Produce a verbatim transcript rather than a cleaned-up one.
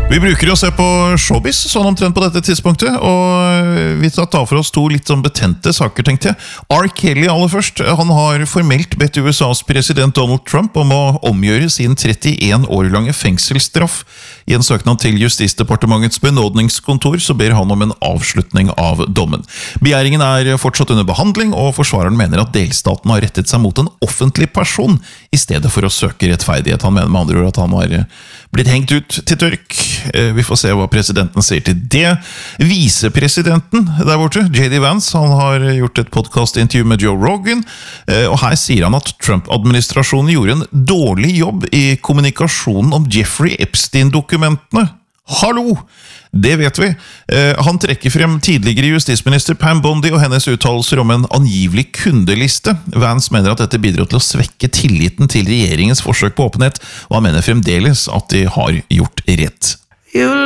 Vi bruker å se på showbiz sånn omtrent på dette tidspunktet, og vi tar for oss to litt sånn betente saker, tenkte jeg. R. Kelly aller først. Han har formelt bedt U S A's president Donald Trump om å omgjøre sin trettien år lange fengselsstraff. I en søknad til Justisdepartementets benådningskontor så ber han om en avslutning av dommen. Begjæringen er fortsatt under behandling, og forsvareren mener at delstaten har rettet seg mot en offentlig person i stedet for å søke rettferdighet. Han mener med andre ord at han har blitt hengt ut til tørk. Vi får se hva presidenten sier til det. Visepresidenten der borte, J D Vance, han har gjort et podcast-intervju med Joe Rogan, og her sier han at Trump-administrasjonen gjorde en dårlig jobb i kommunikasjonen om Jeffrey Epstein-dokumentene. Hallo! Det vet vi. Han trekker frem tidligere justisminister Pam Bondi og hennes uttalelser om en angivelig kundeliste. Vance mener at dette bidrar til å svekke tilliten til regjeringens forsøk på åpenhet, og han mener fremdeles at de har gjort rett. You